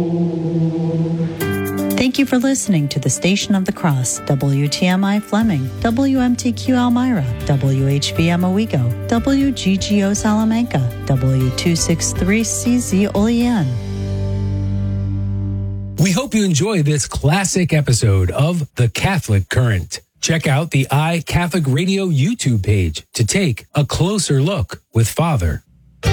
Thank you for listening to the Station of the Cross, WTMI Fleming, WMTQ Elmira, WHBM Owego, WGGO Salamanca, W263CZ Olean. We hope you enjoy this classic episode of The Catholic Current. Check out the iCatholic Radio YouTube page to take a closer look with Father.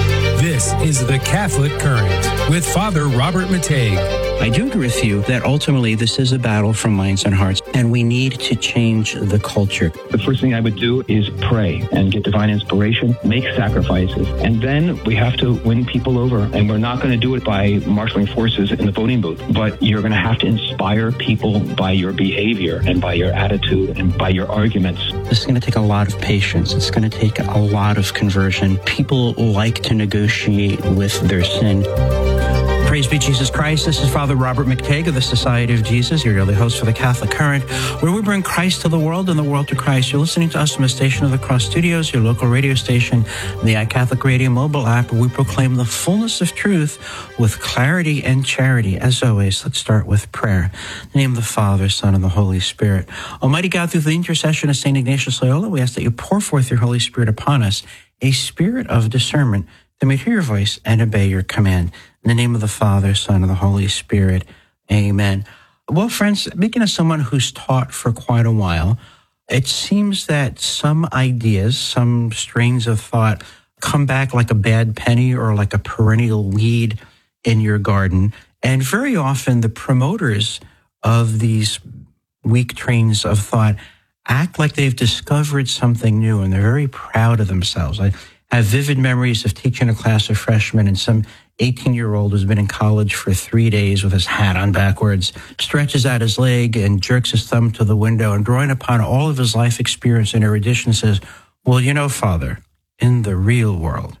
This is The Catholic Current with Father Robert Matei. I do agree with you that ultimately this is a battle for minds and hearts, and we need to change the culture. The first thing I would do is pray and get divine inspiration, make sacrifices, and then we have to win people over. And we're not going to do it by marshaling forces in the voting booth, but you're going to have to inspire people by your behavior and by your attitude and by your arguments. This is going to take a lot of patience. It's going to take a lot of conversion. People like to negotiate with their sin. Praise be Jesus Christ. This is Father Robert McTague of the Society of Jesus, your daily host for the Catholic Current, where we bring Christ to the world and the world to Christ. You're listening to us from the Station of the Cross Studios, your local radio station, the iCatholic Radio mobile app, where we proclaim the fullness of truth with clarity and charity. As always, let's start with prayer. In the name of the Father, Son, and the Holy Spirit. Almighty God, through the intercession of St. Ignatius Loyola, we ask that you pour forth your Holy Spirit upon us, a spirit of discernment, that we hear your voice and obey your command. In the name of the Father, Son, and the Holy Spirit. Amen. Well, friends, speaking as someone who's taught for quite a while, it seems that some ideas, some strains of thought come back like a bad penny or like a perennial weed in your garden. And very often the promoters of these weak trains of thought act like they've discovered something new, and they're very proud of themselves. I have vivid memories of teaching a class of freshmen, and some 18-year-old who's been in college for 3 days with his hat on backwards stretches out his leg and jerks his thumb to the window, and drawing upon all of his life experience and erudition says, well, you know, Father, in the real world.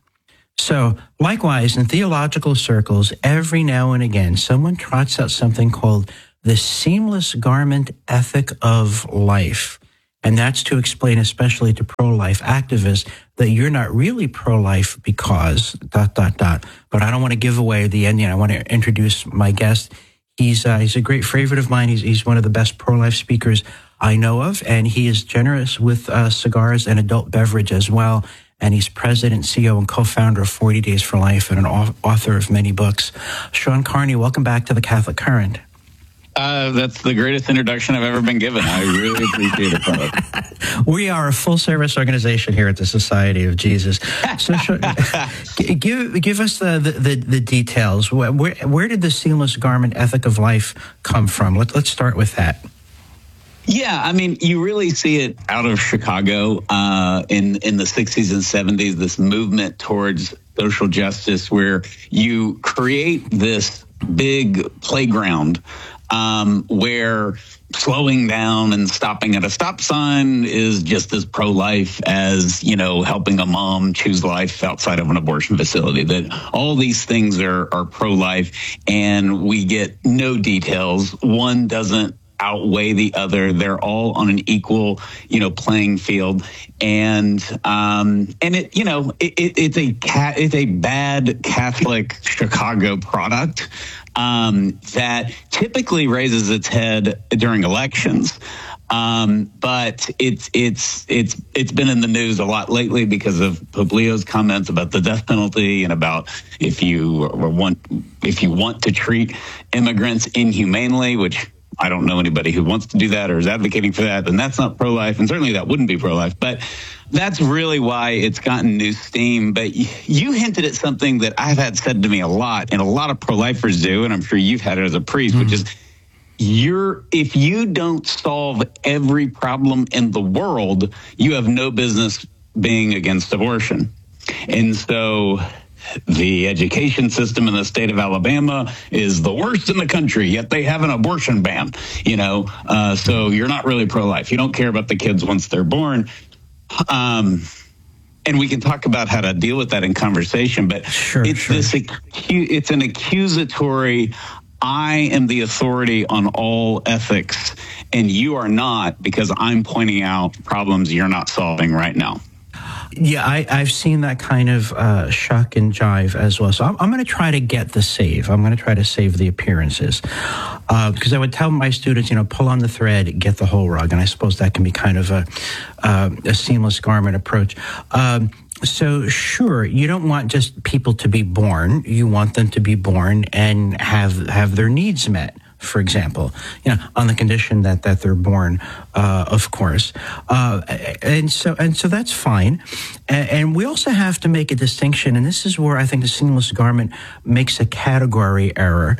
So likewise, in theological circles, every now and again, someone trots out something called the seamless garment ethic of life. And that's to explain, especially to pro-life activists, that you're not really pro-life because ... But I don't want to give away the ending. I want to introduce my guest. He's a great favorite of mine. He's one of the best pro-life speakers I know of, and he is generous with cigars and adult beverage as well. And he's president, CEO, and co-founder of 40 Days for Life and an author of many books. Sean Carney, welcome back to the Catholic Current. That's the greatest introduction I've ever been given. I really appreciate it, brother. We are a full-service organization here at the Society of Jesus. So, give us the details. Where did the seamless garment ethic of life come from? Let's start with that. Yeah, I mean, you really see it out of Chicago in the 60s and 70s, this movement towards social justice where you create this big playground where slowing down and stopping at a stop sign is just as pro-life as, you know, helping a mom choose life outside of an abortion facility. That all these things are pro-life, and we get no details. One doesn't outweigh the other. They're all on an equal, playing field. And it, it's a bad Catholic Chicago product that typically raises its head during elections. But it's been in the news a lot lately because of Pope Leo's comments about the death penalty and about if you want to treat immigrants inhumanely, which I don't know anybody who wants to do that or is advocating for that, then that's not pro-life, and certainly that wouldn't be pro-life. But that's really why it's gotten new steam. But you hinted at something that I've had said to me a lot, and a lot of pro-lifers do, and I'm sure you've had it as a priest, which is if you don't solve every problem in the world, you have no business being against abortion. And so the education system in the state of Alabama is the worst in the country, yet they have an abortion ban, so you're not really pro-life. You don't care about the kids once they're born. And we can talk about how to deal with that in conversation, but it's an accusatory, I am the authority on all ethics, and you are not, because I'm pointing out problems you're not solving right now. Yeah, I've seen that kind of shuck and jive as well. So I'm going to try to get the save. I'm going to try to save the appearances. Because I would tell my students, pull on the thread, get the whole rug. And I suppose that can be kind of a seamless garment approach. So sure, you don't want just people to be born. You want them to be born and have their needs met. For example, on the condition that they're born, of course, and so that's fine. And we also have to make a distinction, and this is where I think the seamless garment makes a category error.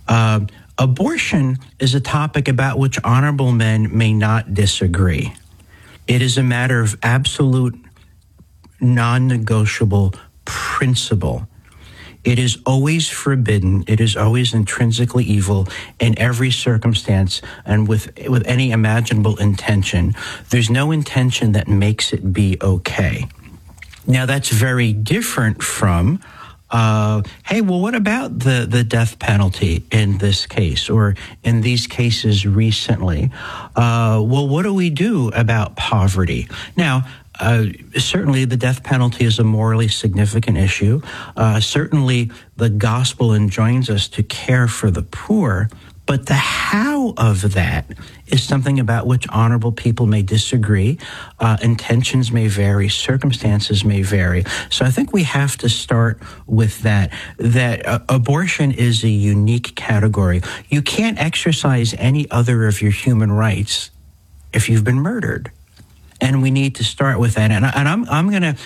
Abortion is a topic about which honorable men may not disagree. It is a matter of absolute, non-negotiable principle. It is always forbidden. It is always intrinsically evil in every circumstance and with any imaginable intention. There's no intention that makes it be okay. Now, that's very different from, hey, well, what about the death penalty in this case or in these cases recently? Well, what do we do about poverty? Now, certainly the death penalty is a morally significant issue. Certainly the gospel enjoins us to care for the poor, but the how of that is something about which honorable people may disagree. Intentions may vary, circumstances may vary. So I think we have to start with that abortion is a unique category. You can't exercise any other of your human rights if you've been murdered. And we need to start with that. And I'm going to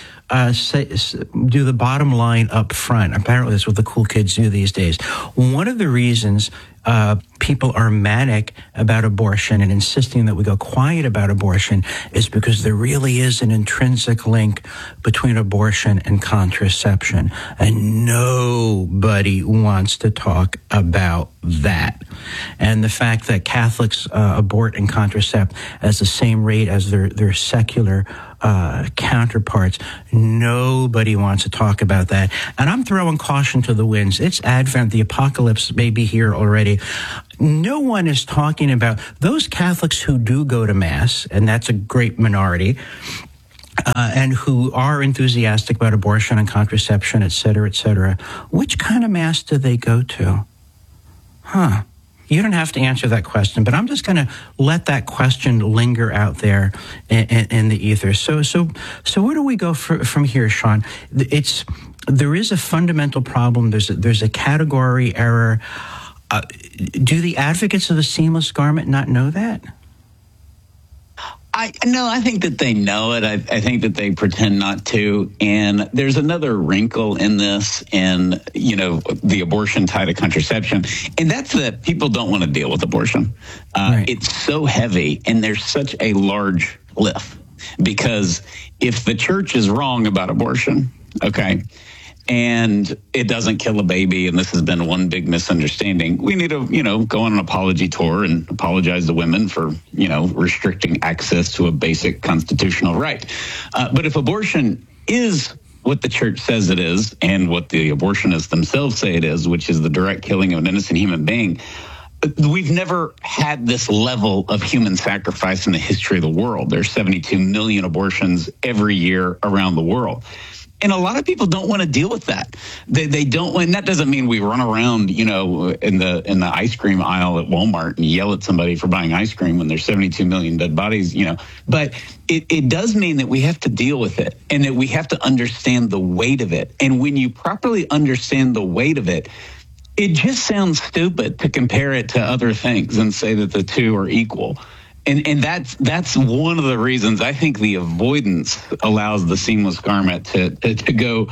do the bottom line up front. Apparently that's what the cool kids do these days. One of the reasons people are manic about abortion and insisting that we go quiet about abortion is because there really is an intrinsic link between abortion and contraception. And nobody wants to talk about that. And the fact that Catholics abort and contracept at the same rate as their secular counterparts, nobody wants to talk about that. And I'm throwing caution to the winds. It's Advent. The apocalypse may be here already. No one is talking about those Catholics who do go to Mass, and that's a great minority, and who are enthusiastic about abortion and contraception, et cetera, which kind of Mass do they go to? You don't have to answer that question, but I'm just going to let that question linger out there in the ether. So where do we go from here, Sean? There is a fundamental problem. There's a category error. Do the advocates of the seamless garment not know that? I think that they know it. I think that they pretend not to. And there's another wrinkle in this, and the abortion tied to contraception, and that's that people don't want to deal with abortion. Right. It's so heavy, and there's such a large lift because if the church is wrong about abortion, okay, and it doesn't kill a baby, and this has been one big misunderstanding, we need to, go on an apology tour and apologize to women for, restricting access to a basic constitutional right. But if abortion is what the church says it is, and what the abortionists themselves say it is, which is the direct killing of an innocent human being, we've never had this level of human sacrifice in the history of the world. There's 72 million abortions every year around the world. And a lot of people don't want to deal with that. They don't, and that doesn't mean we run around, in the ice cream aisle at Walmart and yell at somebody for buying ice cream when there's 72 million dead bodies, But it does mean that we have to deal with it, and that we have to understand the weight of it. And when you properly understand the weight of it, it just sounds stupid to compare it to other things and say that the two are equal. And that's one of the reasons I think the avoidance allows the seamless garment to go,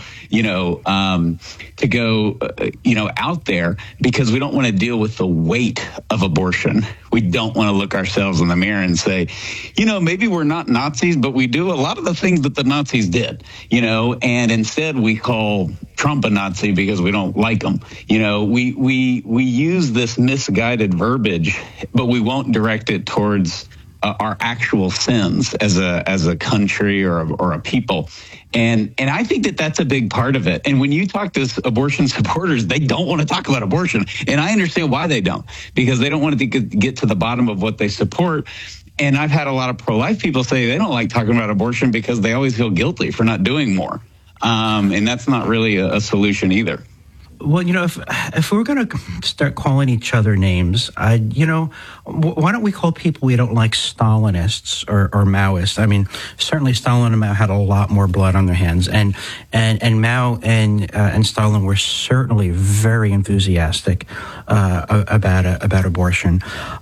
out there, because we don't want to deal with the weight of abortion. We don't want to look ourselves in the mirror and say, maybe we're not Nazis, but we do a lot of the things that the Nazis did, and instead we call Trump a Nazi because we don't like him. We use this misguided verbiage, but we won't direct it towards our actual sins as a country or a people. And I think that that's a big part of it. And when you talk to abortion supporters, they don't want to talk about abortion. And I understand why they don't, because they don't want to get to the bottom of what they support. And I've had a lot of pro-life people say they don't like talking about abortion because they always feel guilty for not doing more. And that's not really a solution either. Well, if we're going to start calling each other names, why don't we call people we don't like Stalinists or Maoists? I mean, certainly Stalin and Mao had a lot more blood on their hands, and Mao and Stalin were certainly very enthusiastic about abortion.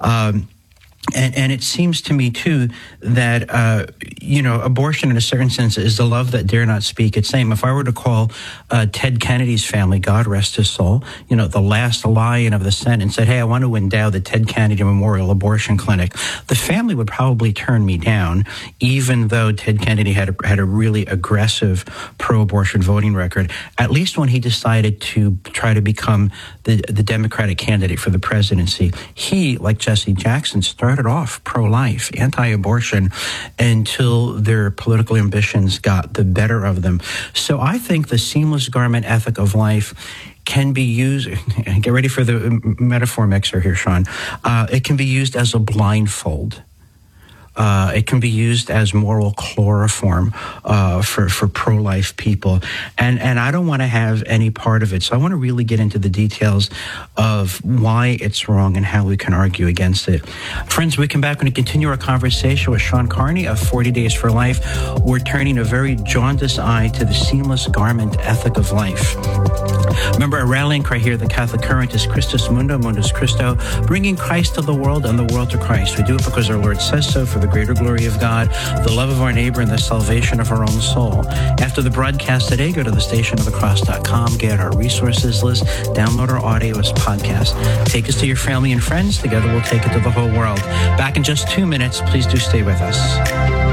And it seems to me, too, that, abortion in a certain sense is the love that dare not speak its name. If I were to call Ted Kennedy's family, God rest his soul, the last lion of the Senate, and said, hey, I want to endow the Ted Kennedy Memorial Abortion Clinic, the family would probably turn me down, even though Ted Kennedy had a really aggressive pro-abortion voting record, at least when he decided to try to become the Democratic candidate for the presidency. He, like Jesse Jackson, started off pro-life, anti-abortion, until their political ambitions got the better of them. So I think the seamless garment ethic of life can be used, get ready for the metaphor mixer here, Sean, it can be used as a blindfold. It can be used as moral chloroform for pro-life people. And I don't want to have any part of it. So I want to really get into the details of why it's wrong and how we can argue against it. Friends, we come back and continue our conversation with Sean Carney of 40 Days for Life. We're turning a very jaundiced eye to the seamless garment ethic of life. Remember, our rallying cry here, the Catholic Current, is Christus Mundo, Mundus Christo, bringing Christ to the world and the world to Christ. We do it because our Lord says so, for the greater glory of God, the love of our neighbor, and the salvation of our own soul. After the broadcast today, go to thestationofthecross.com, get our resources list, download our audio as podcast. Take us to your family and friends. Together we'll take it to the whole world. Back in just 2 minutes. Please do stay with us.